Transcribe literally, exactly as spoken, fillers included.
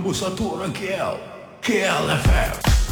mo sa Turang K L, K L F M.